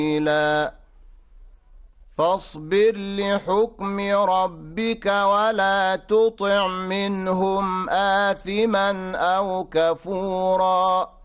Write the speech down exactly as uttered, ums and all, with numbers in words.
سبيلا فاصبر لحكم ربك ولا تطع منهم آثما أو كفورا